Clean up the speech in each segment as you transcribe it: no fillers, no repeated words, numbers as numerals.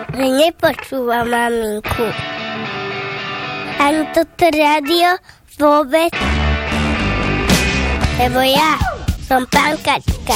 že nepočúvam maminku. Ani toto rádio vôbec. Lebo ja som pankačka.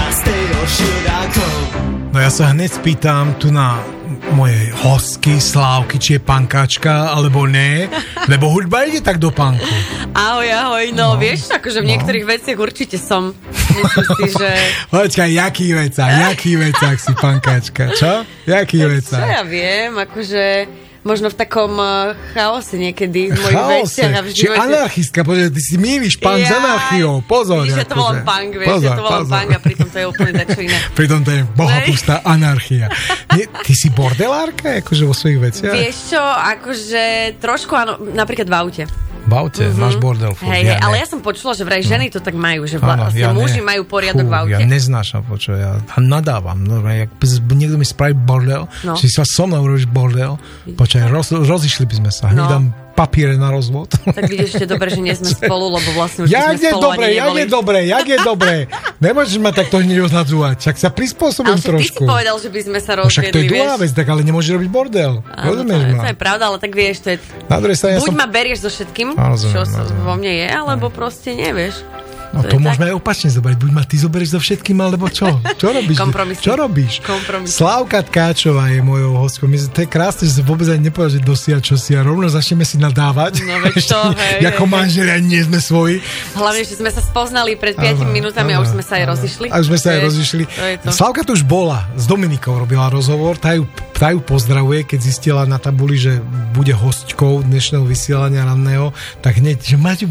No ja sa hneď spýtam tu na moje hostky, Slávky, či je pankačka, alebo ne, lebo hudba ide tak do panku. Ahoj, no vieš, akože v niektorých veciach určite som. Myslím si, že... Počkaj, jaký vecák si pankačka, čo? Jaký vecák? Čo ja viem, akože... Možno v takom chaose niekedy v mojich veciach. Či anarchistka, pozor, ty si mýliš punk s anarchiou, pozor. Víš, že to volám punk, vieš, že to volám punk a pritom to je úplne dačo iné. Pritom to je bohapustá anarchia. Ty si bordelárka, akože vo svojich veciach? Vieš čo, akože trošku áno, napríklad v aute. V aute? Máš bordel? Hej, ale ja som počula, že vraj ženy to tak majú, že vlastne muži majú poriadok v aute. Ja neznášam, ja nadávam. Jak niekto mi spraví bordel, že si sa so mnou urobíš bordel, rozišli by sme sa. Hneď dám papiere na rozvod. Tak vidíš, že dobre, že nie sme spolu, lebo vlastne už sme spolu ani neboli. Jak je dobre. Nemôžeš ma takto hneď oznadzovať. Však sa prispôsobím trošku. Ale ty si povedal, že by sme sa rozviedli, však to je druhá vec, tak ale nemôžeš robiť bordel. Rozumieš ma? To je pravda, ale tak vieš, to je... Buď ma berieš so všetkým, čo vo mne je, alebo proste nevieš. No to môžeme aj opačne zobrať. Buď ma ty zoberieš so všetkým, alebo čo? Čo robíš? Čo robíš? Slávka Tkáčová je mojou hostkou. To je krásne, že sa vôbec ani nepovedal, že dosia, čo si a rovno začneme si nadávať. No veď to, hej. Ako manželia, nie sme svoji. Hlavne, že sme sa spoznali pred 5 minútami a už sme sa aj rozišli. Slávka tu už bola. S Dominikou robila rozhovor. Tá ju pozdravuje, keď zistila na tabuli, že bude hostkou dnešného vysielania ranného. Tak hneď, že Maťu,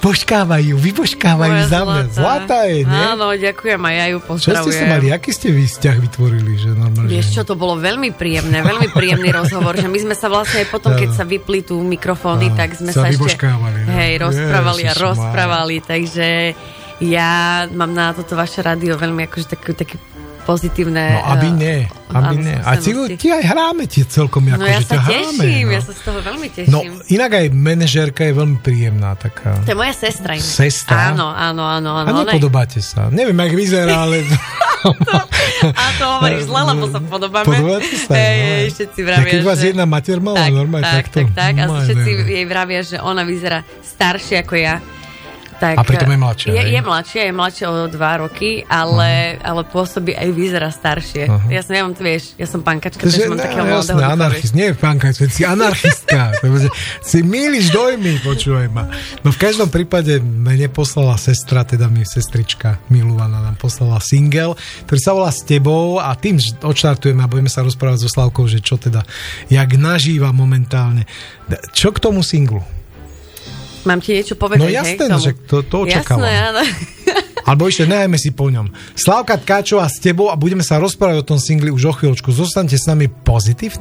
vybožkávajú za mňa. Zlatá je, nie? Áno, ďakujem a ja ju pozdravujem. Čo ste sa mali? Aký ste vy vzťah vytvorili? Že normálne, vieš čo, to bolo veľmi príjemný rozhovor, že my sme sa vlastne aj potom, keď sa vypli tu mikrofóny, tak sme sa ešte rozprávali, takže ja mám na toto vaše rádio veľmi akože taký pozitívne... No, aby nie. A ti aj hráme ti celkom, ako že ťa hráme. Ja sa z toho veľmi teším. No, inak aj manažérka je veľmi príjemná taká. To je moja sestra. Sestra? Áno. A nepodobáte sa. Neviem, jak vyzerá, ale... A to hovoríš zle, lebo sa podobáme. Podobáte sa? Všetci vravia, keď vás jedna mater mala, normálne takto. Tak. A všetci jej vravia, že ona vyzerá staršie ako ja. Tak, a pritom je mladšia. Je mladšia o 2 roky, ale pôsobí aj vyzerá staršie. Ja som pankačka, takže mám takého mladého ducha. Nie pankačka, si anarchistka. Si mýliš dojmy, počúvaj ma. No v každom prípade mne poslala sestra, teda mi sestrička milovaná nám poslala single, ktorý sa volá S tebou a tým odštartujeme a budeme sa rozprávať so Slavkou, že čo teda, jak nažíva momentálne. Čo k tomu singlu? Mám ti niečo povedať? No jasné, že to očakávam. Jasné, áno. Alebo ešte nehajme si po ňom. Slávka Tkáčová S tebou a budeme sa rozprávať o tom singli už o chvíľočku. Zostaňte s nami pozitívne.